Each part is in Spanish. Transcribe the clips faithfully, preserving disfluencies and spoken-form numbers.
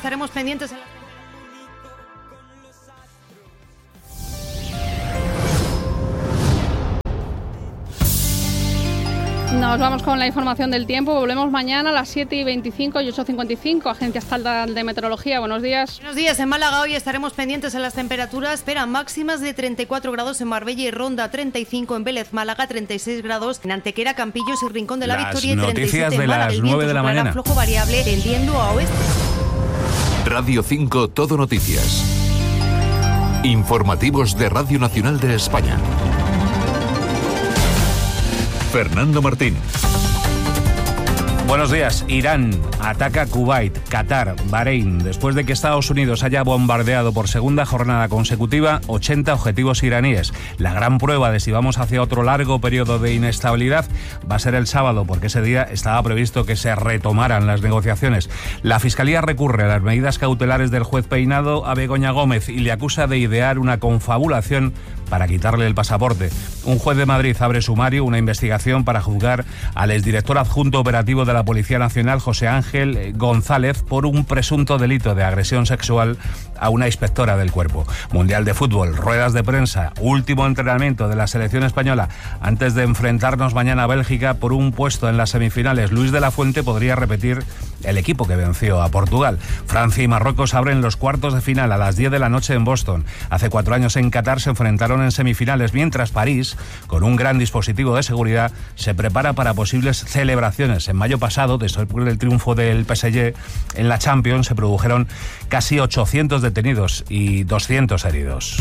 estaremos pendientes en la... Nos vamos con la información del tiempo. Volvemos mañana a las siete y veinticinco y ocho cincuenta y cinco. Agencia Estatal de Meteorología, buenos días. Buenos días. En Málaga hoy estaremos pendientes en las temperaturas. Esperan máximas de treinta y cuatro grados en Marbella y Ronda, treinta y cinco en Vélez, Málaga, treinta y seis grados en Antequera, Campillos y Rincón de la las Victoria y treinta y siete en Málaga. El viento de la mañana. Flojo variable tendiendo a oeste. Radio cinco Todo Noticias. Informativos de Radio Nacional de España. Fernando Martín. Buenos días. Irán ataca Kuwait, Qatar, Bahrein. Después de que Estados Unidos haya bombardeado por segunda jornada consecutiva ochenta objetivos iraníes. La gran prueba de si vamos hacia otro largo periodo de inestabilidad va a ser el sábado, porque ese día estaba previsto que se retomaran las negociaciones. La Fiscalía recurre a las medidas cautelares del juez Peinado a Begoña Gómez y le acusa de idear una confabulación para quitarle el pasaporte. Un juez de Madrid abre sumario, una investigación para juzgar al exdirector adjunto operativo de la Policía Nacional, José Ángel González, por un presunto delito de agresión sexual a una inspectora del cuerpo. Mundial de fútbol, ruedas de prensa, último entrenamiento de la selección española antes de enfrentarnos mañana a Bélgica por un puesto en las semifinales. Luis de la Fuente podría repetir el equipo que venció a Portugal. Francia y Marruecos abren los cuartos de final a las diez de la noche en Boston. Hace cuatro años en Qatar se enfrentaron en semifinales, mientras París, con un gran dispositivo de seguridad, se prepara para posibles celebraciones. En mayo pasado, después del triunfo del P S G en la Champions, se produjeron casi ochocientos detenidos y doscientos heridos.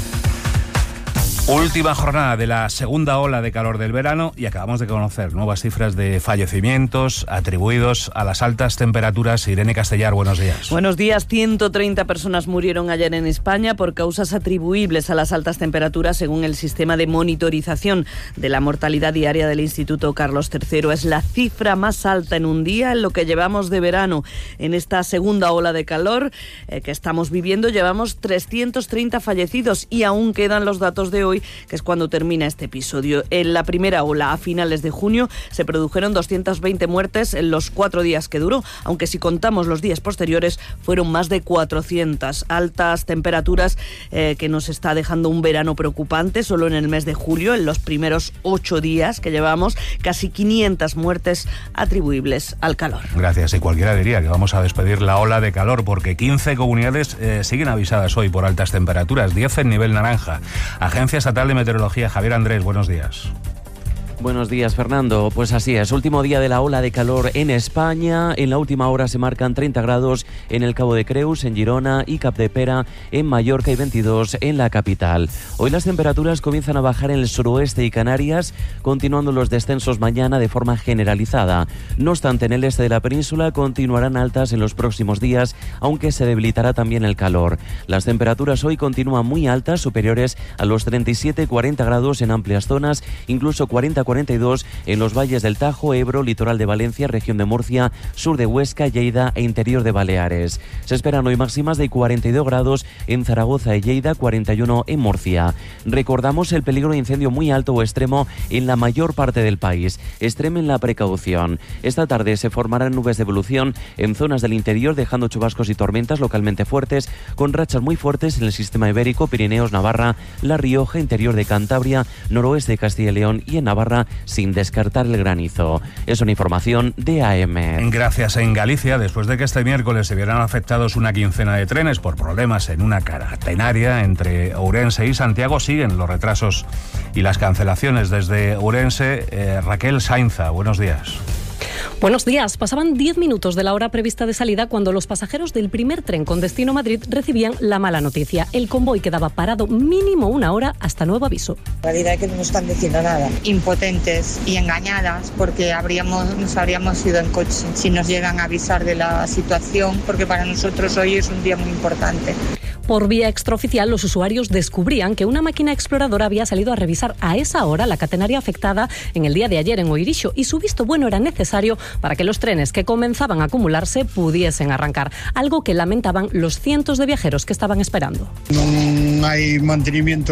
Última jornada de la segunda ola de calor del verano y acabamos de conocer nuevas cifras de fallecimientos atribuidos a las altas temperaturas. Irene Castellar, buenos días. Buenos días. ciento treinta personas murieron ayer en España por causas atribuibles a las altas temperaturas, según el sistema de monitorización de la mortalidad diaria del Instituto Carlos tercero. Es la cifra más alta en un día en lo que llevamos de verano. En esta segunda ola de calor eh, que estamos viviendo llevamos trescientos treinta fallecidos y aún quedan los datos de hoy, que es cuando termina este episodio. En la primera ola, a finales de junio, se produjeron doscientas veinte muertes en los cuatro días que duró, aunque si contamos los días posteriores fueron más de cuatrocientas. Altas temperaturas eh, que nos está dejando un verano preocupante. Solo en el mes de julio, en los primeros ocho días que llevamos, casi quinientas muertes atribuibles al calor. Gracias. Y cualquiera diría que vamos a despedir la ola de calor, porque quince comunidades eh, siguen avisadas hoy por altas temperaturas, diez en nivel naranja. Agencias Estatal de Meteorología, Javier Andrés, buenos días. Buenos días, Fernando. Pues así es, último día de la ola de calor en España. En la última hora se marcan treinta grados en el Cabo de Creus, en Girona y Capdepera, en Mallorca, y veintidós en la capital. Hoy las temperaturas comienzan a bajar en el suroeste y Canarias, continuando los descensos mañana de forma generalizada. No obstante, en el este de la península continuarán altas en los próximos días, aunque se debilitará también el calor. Las temperaturas hoy continúan muy altas, superiores a los treinta y siete cuarenta grados en amplias zonas, incluso cuarenta cuarenta y dos en los valles del Tajo, Ebro, litoral de Valencia, región de Murcia, sur de Huesca, Lleida e interior de Baleares. Se esperan hoy máximas de cuarenta y dos grados en Zaragoza y Lleida, cuarenta y uno en Murcia. Recordamos el peligro de incendio muy alto o extremo en la mayor parte del país. Extremen la precaución. Esta tarde se formarán nubes de evolución en zonas del interior, dejando chubascos y tormentas localmente fuertes, con rachas muy fuertes en el sistema ibérico, Pirineos, Navarra, La Rioja, interior de Cantabria, noroeste de Castilla y León y en Navarra, sin descartar el granizo. Es una información de A M. Gracias. En Galicia, después de que este miércoles se vieran afectados una quincena de trenes por problemas en una catenaria entre Ourense y Santiago, siguen los retrasos y las cancelaciones. Desde Ourense, eh, Raquel Sainza, buenos días. Buenos días. Pasaban diez minutos de la hora prevista de salida cuando los pasajeros del primer tren con destino Madrid recibían la mala noticia. El convoy quedaba parado mínimo una hora hasta nuevo aviso. La realidad es que no nos están diciendo nada. Impotentes y engañadas, porque habríamos, nos habríamos ido en coche si nos llegan a avisar de la situación, porque para nosotros hoy es un día muy importante. Por vía extraoficial, los usuarios descubrían que una máquina exploradora había salido a revisar a esa hora la catenaria afectada en el día de ayer en Oirixo, y su visto bueno era necesario para que los trenes que comenzaban a acumularse pudiesen arrancar, algo que lamentaban los cientos de viajeros que estaban esperando. Non hai mantenimiento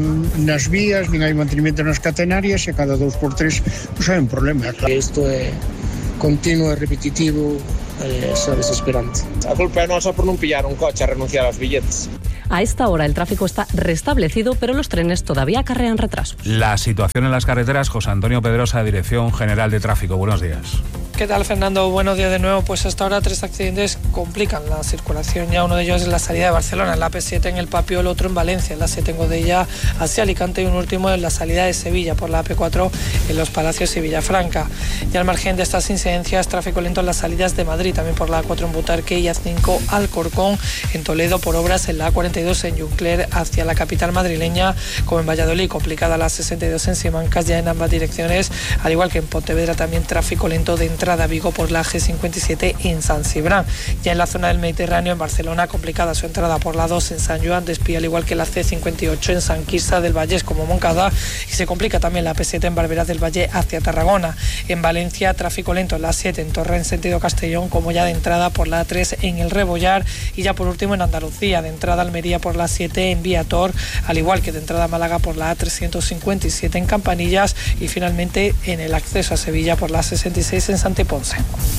nas vías, nin hai mantenimiento nas catenarias, e cada dos por tres pues hai un problema. Isto é continuo e repetitivo eh, eso é desesperante. A culpa é nosa por non pillar un coche a renunciar aos billetes. A esta hora el tráfico está restablecido, pero los trenes todavía acarrean retrasos. La situación en las carreteras, José Antonio Pedrosa, Dirección General de Tráfico. Buenos días. ¿Qué tal, Fernando? Buenos días de nuevo. Pues hasta ahora tres accidentes complican la circulación. Ya uno de ellos es la salida de Barcelona, en la A P siete en el Papio, el otro en Valencia, en la siete en Godella hacia Alicante, y un último en la salida de Sevilla por la A P cuatro en Los Palacios y Villafranca. Y al margen de estas incidencias, tráfico lento en las salidas de Madrid, también por la A cuatro en Butarque y A cinco Alcorcón, en Toledo por obras en la A cuarenta y dos en Juncler hacia la capital madrileña, como en Valladolid, complicada la sesenta y dos en Simancas, ya en ambas direcciones, al igual que en Pontevedra también tráfico lento de entrada a Vigo por la G cincuenta y siete en San Cibrán. Ya en la zona del Mediterráneo, en Barcelona, complicada su entrada por la dos en San Joan de Espí, al igual que la C cincuenta y ocho en San Quirze del Vallés como Moncada, y se complica también la A P siete en Barberá del Valle hacia Tarragona. En Valencia, tráfico lento en la siete en Torrent sentido Castellón, como ya de entrada por la A tres en El Rebollar, y ya por último en Andalucía, de entrada Almería por la siete en Viator, al igual que de entrada Málaga por la A trescientos cincuenta y siete en Campanillas, y finalmente en el acceso a Sevilla por la sesenta y seis en Santiponce.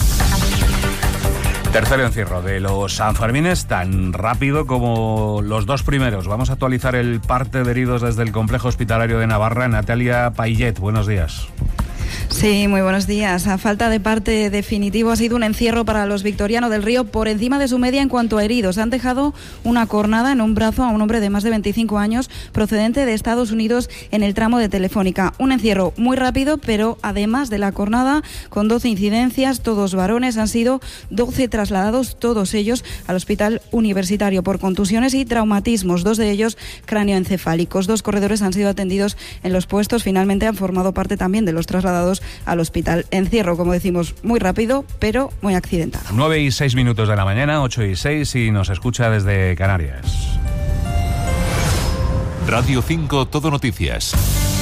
Tercer encierro de los Sanfermines, tan rápido como los dos primeros. Vamos a actualizar el parte de heridos desde el complejo hospitalario de Navarra. Natalia Payet, buenos días. Sí, muy buenos días. A falta de parte definitivo, ha sido un encierro para los Victoriano del Río por encima de su media en cuanto a heridos. Han dejado una cornada en un brazo a un hombre de más de veinticinco años procedente de Estados Unidos en el tramo de Telefónica. Un encierro muy rápido, pero además de la cornada, con doce incidencias, todos varones, han sido doce trasladados, todos ellos al hospital universitario por contusiones y traumatismos, dos de ellos cráneoencefálicos. Dos corredores han sido atendidos en los puestos, finalmente han formado parte también de los trasladados al hospital. Encierro, como decimos, muy rápido, pero muy accidentado. nueve y seis minutos de la mañana, ocho y seis, y nos escucha desde Canarias. Radio cinco Todo Noticias.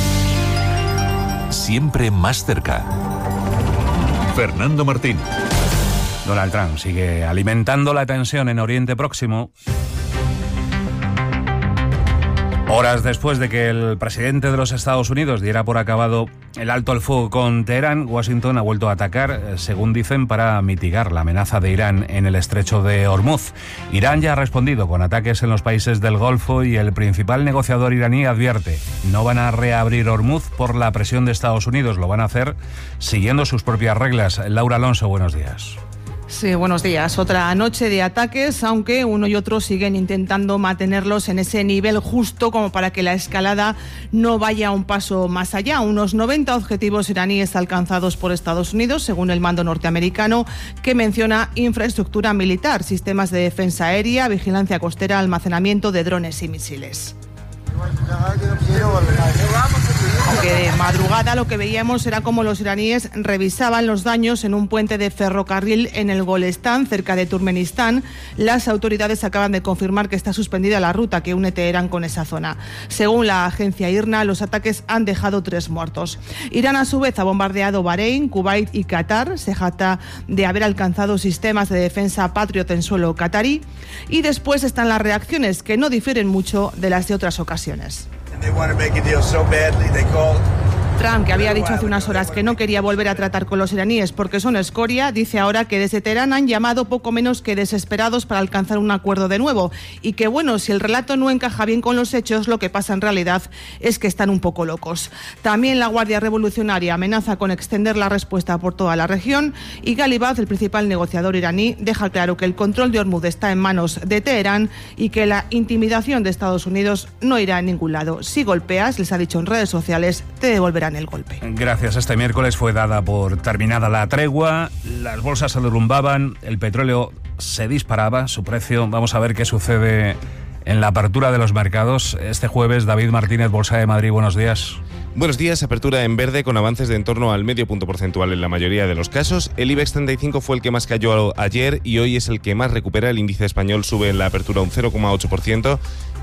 Siempre más cerca. Fernando Martín. Donald Trump sigue alimentando la tensión en Oriente Próximo. Horas después de que el presidente de los Estados Unidos diera por acabado el alto al fuego con Teherán, Washington ha vuelto a atacar, según dicen, para mitigar la amenaza de Irán en el estrecho de Hormuz. Irán ya ha respondido con ataques en los países del Golfo y el principal negociador iraní advierte: no van a reabrir Hormuz por la presión de Estados Unidos, lo van a hacer siguiendo sus propias reglas. Laura Alonso, buenos días. Sí, buenos días. Otra noche de ataques, aunque uno y otro siguen intentando mantenerlos en ese nivel justo como para que la escalada no vaya un paso más allá. Unos noventa objetivos iraníes alcanzados por Estados Unidos, según el mando norteamericano, que menciona infraestructura militar, sistemas de defensa aérea, vigilancia costera, almacenamiento de drones y misiles. Aunque de madrugada lo que veíamos era como los iraníes revisaban los daños en un puente de ferrocarril en el Golestán, cerca de Turkmenistán. Las autoridades acaban de confirmar que está suspendida la ruta que une Teherán con esa zona. Según la agencia I R N A, los ataques han dejado tres muertos. Irán, a su vez, ha bombardeado Bahrein, Kuwait y Qatar. Se jacta de haber alcanzado sistemas de defensa Patriot en suelo qatarí. Y después están las reacciones, que no difieren mucho de las de otras ocasiones. Trump, que había dicho hace unas horas que no quería volver a tratar con los iraníes porque son escoria, dice ahora que desde Teherán han llamado poco menos que desesperados para alcanzar un acuerdo de nuevo, y que bueno, si el relato no encaja bien con los hechos, lo que pasa en realidad es que están un poco locos. También la Guardia Revolucionaria amenaza con extender la respuesta por toda la región, y Ghalibaf, el principal negociador iraní, deja claro que el control de Hormuz está en manos de Teherán y que la intimidación de Estados Unidos no irá a ningún lado. Si golpeas, les ha dicho en redes sociales, te devolverán el golpe. Gracias. Este miércoles fue dada por terminada la tregua, las bolsas se derrumbaban, el petróleo se disparaba, su precio. Vamos a ver qué sucede en la apertura de los mercados. Este jueves, David Martínez, Bolsa de Madrid, buenos días. Buenos días, apertura en verde con avances de en torno al medio punto porcentual en la mayoría de los casos. El IBEX treinta y cinco fue el que más cayó ayer y hoy es el que más recupera. El índice español sube en la apertura un cero coma ocho por ciento.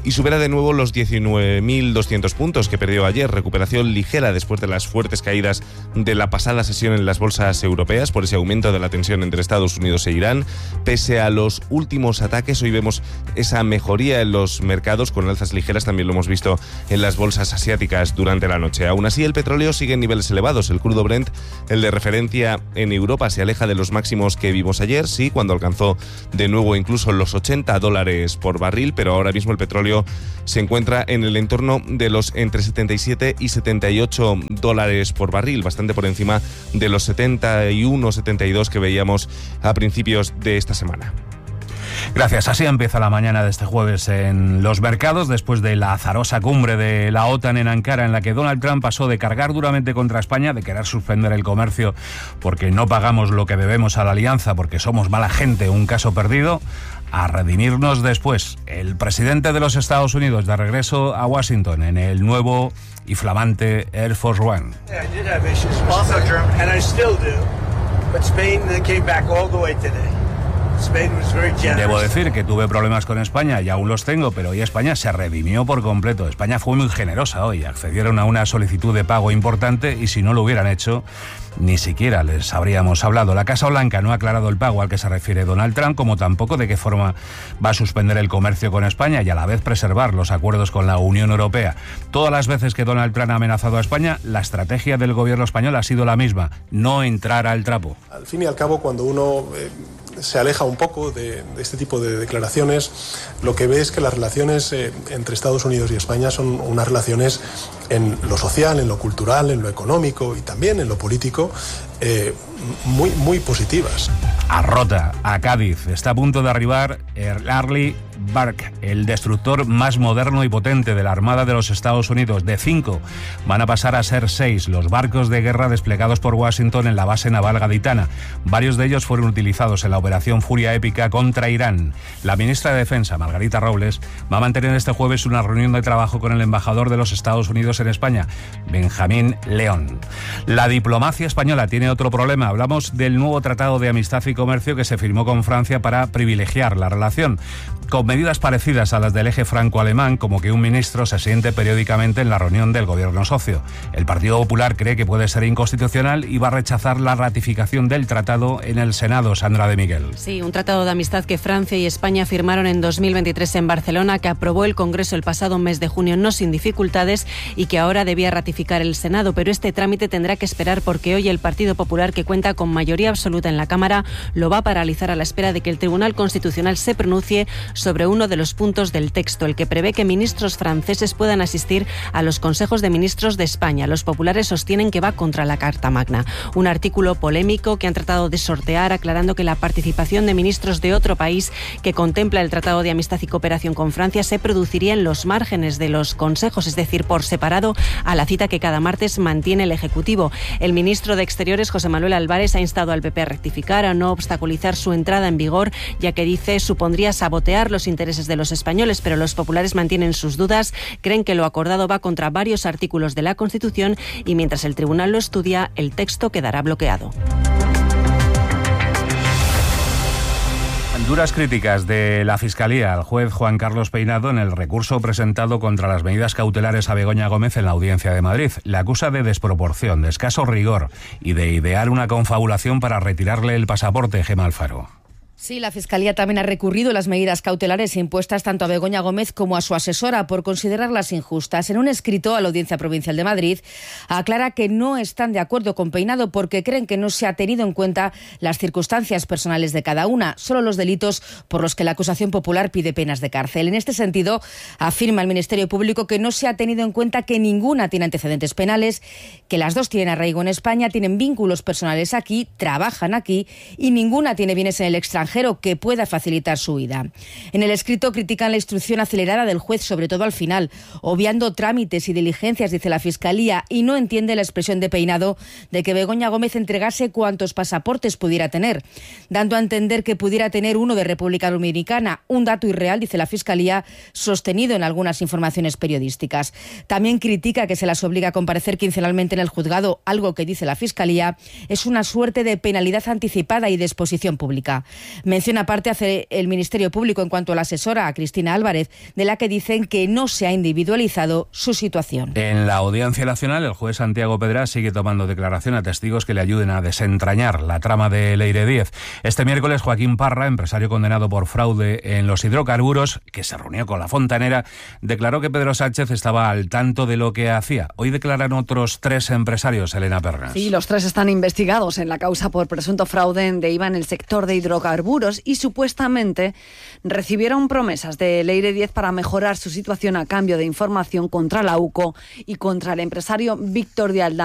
y supera de nuevo los diecinueve mil doscientos puntos que perdió ayer. Recuperación ligera después de las fuertes caídas de la pasada sesión en las bolsas europeas por ese aumento de la tensión entre Estados Unidos e Irán. Pese a los últimos ataques, hoy vemos esa mejoría en los mercados con alzas ligeras. También lo hemos visto en las bolsas asiáticas durante la noche. Aún así, el petróleo sigue en niveles elevados. El crudo Brent, el de referencia en Europa, se aleja de los máximos que vimos ayer, sí, cuando alcanzó de nuevo incluso los ochenta dólares por barril, pero ahora mismo el petróleo se encuentra en el entorno de los entre setenta y siete y setenta y ocho dólares por barril, bastante por encima de los setenta y uno, setenta y dos que veíamos a principios de esta semana. Gracias. Así empieza la mañana de este jueves en los mercados, después de la azarosa cumbre de la OTAN en Ankara, en la que Donald Trump pasó de cargar duramente contra España, de querer suspender el comercio porque no pagamos lo que debemos a la alianza, porque somos mala gente, un caso perdido, a redimirnos después. El presidente de los Estados Unidos de regreso a Washington en el nuevo y flamante Air Force One. Debo decir que tuve problemas con España y aún los tengo, pero hoy España se redimió por completo. España fue muy generosa hoy, accedieron a una solicitud de pago importante y si no lo hubieran hecho, ni siquiera les habríamos hablado. La Casa Blanca no ha aclarado el pago al que se refiere Donald Trump, como tampoco de qué forma va a suspender el comercio con España y a la vez preservar los acuerdos con la Unión Europea. Todas las veces que Donald Trump ha amenazado a España, la estrategia del gobierno español ha sido la misma: no entrar al trapo. Al fin y al cabo, cuando uno eh, se aleja un poco de, de este tipo de declaraciones, lo que ve es que las relaciones eh, entre Estados Unidos y España son unas relaciones en lo social, en lo cultural, en lo económico y también en lo político, eh, muy, muy positivas. A Rota, a Cádiz, está a punto de arribar el Arleigh Burke, el destructor más moderno y potente de la Armada de los Estados Unidos. De cinco van a pasar a ser seis los barcos de guerra desplegados por Washington en la base naval gaditana. Varios de ellos fueron utilizados en la operación Furia Épica contra Irán. La ministra de Defensa, Margarita Robles, va a mantener este jueves una reunión de trabajo con el embajador de los Estados Unidos en España, Benjamín León. La diplomacia española tiene otro problema. Hablamos del nuevo Tratado de Amistad y Comercio que se firmó con Francia para privilegiar la relación, con medidas parecidas a las del eje franco-alemán, como que un ministro se siente periódicamente en la reunión del gobierno socio. El Partido Popular cree que puede ser inconstitucional y va a rechazar la ratificación del tratado en el Senado. Sandra de Miguel. Sí, un tratado de amistad que Francia y España firmaron en dos mil veintitrés en Barcelona, que aprobó el Congreso el pasado mes de junio no sin dificultades y que ahora debía ratificar el Senado, pero este trámite tendrá que esperar porque hoy el Partido Popular, que cuenta con mayoría absoluta en la Cámara, lo va a paralizar a la espera de que el Tribunal Constitucional se pronuncie sobre uno de los puntos del texto, el que prevé que ministros franceses puedan asistir a los consejos de ministros de España. Los populares sostienen que va contra la Carta Magna. Un artículo polémico que han tratado de sortear, aclarando que la participación de ministros de otro país que contempla el Tratado de Amistad y Cooperación con Francia se produciría en los márgenes de los consejos, es decir, por separado a la cita que cada martes mantiene el Ejecutivo. El ministro de Exteriores, José Manuel Álvarez, ha instado al P P a rectificar, a no obstaculizar su entrada en vigor, ya que dice supondría sabotear los intereses de los españoles, pero los populares mantienen sus dudas, creen que lo acordado va contra varios artículos de la Constitución y mientras el tribunal lo estudia, el texto quedará bloqueado. Duras críticas de la Fiscalía al juez Juan Carlos Peinado en el recurso presentado contra las medidas cautelares a Begoña Gómez en la Audiencia de Madrid. Le acusa de desproporción, de escaso rigor y de idear una confabulación para retirarle el pasaporte. Gemma Alfaro. Sí, la Fiscalía también ha recurrido las medidas cautelares impuestas tanto a Begoña Gómez como a su asesora por considerarlas injustas. En un escrito a la Audiencia Provincial de Madrid aclara que no están de acuerdo con Peinado porque creen que no se ha tenido en cuenta las circunstancias personales de cada una, solo los delitos por los que la acusación popular pide penas de cárcel. En este sentido, afirma el Ministerio Público que no se ha tenido en cuenta que ninguna tiene antecedentes penales, que las dos tienen arraigo en España, tienen vínculos personales aquí, trabajan aquí y ninguna tiene bienes en el extranjero que pueda facilitar su huida. En el escrito critican la instrucción acelerada del juez, sobre todo al final, obviando trámites y diligencias, dice la Fiscalía, y no entiende la expresión de Peinado de que Begoña Gómez entregase cuantos pasaportes pudiera tener, dando a entender que pudiera tener uno de República Dominicana, un dato irreal, dice la Fiscalía, sostenido en algunas informaciones periodísticas. También critica que se las obliga a comparecer quincenalmente en el juzgado, algo que, dice la Fiscalía, es una suerte de penalidad anticipada y de exposición pública. Mención aparte hace el Ministerio Público en cuanto a la asesora, a Cristina Álvarez, de la que dicen que no se ha individualizado su situación. En la Audiencia Nacional, el juez Santiago Pedrás sigue tomando declaración a testigos que le ayuden a desentrañar la trama de Leire Díez. Este miércoles, Joaquín Parra, empresario condenado por fraude en los hidrocarburos, que se reunió con la fontanera, declaró que Pedro Sánchez estaba al tanto de lo que hacía. Hoy declaran otros tres empresarios, Elena Pernas. Sí, los tres están investigados en la causa por presunto fraude de I V A en el sector de hidrocarburos y supuestamente recibieron promesas de Leire Díez para mejorar su situación a cambio de información contra la U C O y contra el empresario Víctor de Aldán.